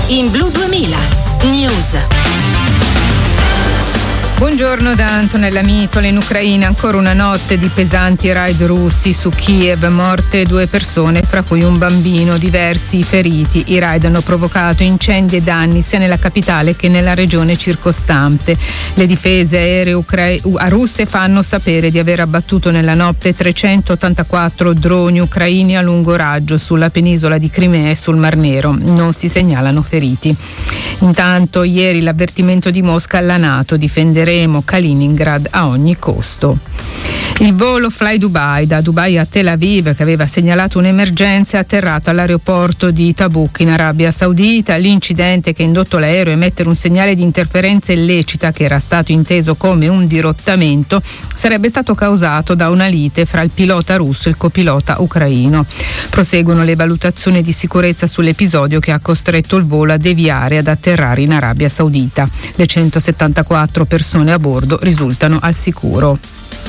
in Blu 2000 News. Buongiorno da Antonella Mitola. In Ucraina ancora una notte di pesanti raid russi su Kiev, morte 2 persone, fra cui un bambino, diversi feriti. I raid hanno provocato incendi e danni sia nella capitale che nella regione circostante. Le difese aeree russe fanno sapere di aver abbattuto nella notte 384 droni ucraini a lungo raggio sulla penisola di Crimea e sul Mar Nero. Non si segnalano feriti. Intanto ieri l'avvertimento di Mosca alla NATO: difenderemo Kaliningrad a ogni costo. Il volo Fly Dubai da Dubai a Tel Aviv, che aveva segnalato un'emergenza, è atterrato all'aeroporto di Tabuk in Arabia Saudita. L'incidente che ha indotto l'aereo a emettere un segnale di interferenza illecita, che era stato inteso come un dirottamento, sarebbe stato causato da una lite fra il pilota russo e il copilota ucraino. Proseguono le valutazioni di sicurezza sull'episodio che ha costretto il volo a deviare e ad atterrare in Arabia Saudita. Le 174 persone a bordo risultano al sicuro.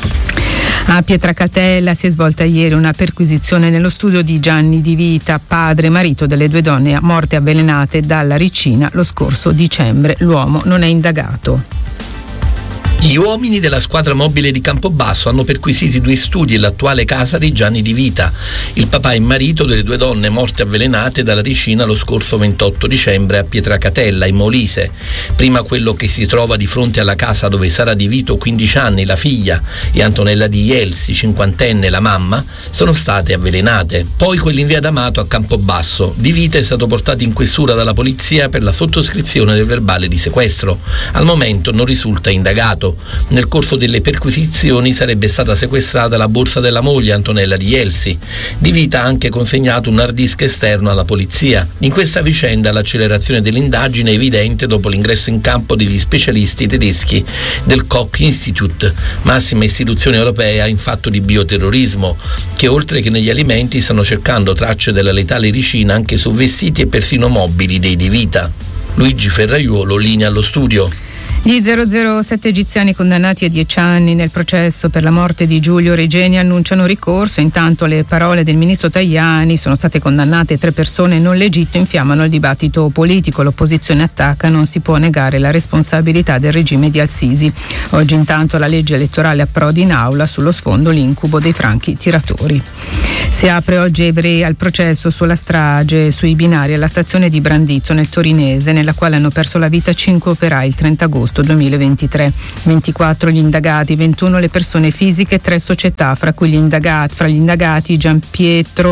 A Pietracatella si è svolta ieri una perquisizione nello studio di Gianni Di Vita, padre e marito delle 2 donne morte avvelenate dalla ricina lo scorso dicembre. L'uomo non è indagato. Gli uomini della squadra mobile di Campobasso hanno perquisito 2 studi e l'attuale casa di Gianni Di Vita, il papà e marito delle 2 donne morte avvelenate dalla ricina lo scorso 28 dicembre a Pietracatella, in Molise. Prima quello che si trova di fronte alla casa dove Sara Di Vito, 15 anni, la figlia, e Antonella Di Jelsi, 50enne, la mamma, sono state avvelenate. Poi quello in via D'Amato a Campobasso. Di Vita è stato portato in questura dalla polizia per la sottoscrizione del verbale di sequestro. Al momento non risulta indagato. Nel corso delle perquisizioni sarebbe stata sequestrata la borsa della moglie, Antonella Di Jelsi. Di Vita ha anche consegnato un hard disk esterno alla polizia. In questa vicenda l'accelerazione dell'indagine è evidente dopo l'ingresso in campo degli specialisti tedeschi del Koch Institute, massima istituzione europea in fatto di bioterrorismo, che oltre che negli alimenti stanno cercando tracce della letale ricina anche su vestiti e persino mobili dei Di Vita. Luigi Ferraiuolo, linea allo studio. Gli 007 egiziani condannati a 10 anni nel processo per la morte di Giulio Regeni annunciano ricorso. Intanto le parole del ministro Tajani: sono state condannate 3 persone, non l'Egitto, infiammano il dibattito politico. L'opposizione attacca: non si può negare la responsabilità del regime di Al-Sisi. Oggi intanto la legge elettorale approda in aula, sullo sfondo l'incubo dei franchi tiratori. Si apre oggi a Ivrea il processo sulla strage sui binari alla stazione di Brandizzo nel Torinese, nella quale hanno perso la vita 5 operai il 30 agosto 2023. 24 gli indagati, 21 le persone fisiche, 3 società, fra gli indagati Giampiero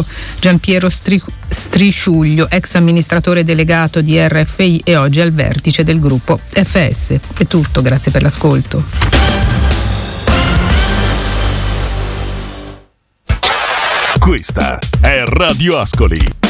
Strisciuglio, ex amministratore delegato di RFI e oggi al vertice del gruppo FS. È tutto, grazie per l'ascolto. Questa è Radio Ascoli.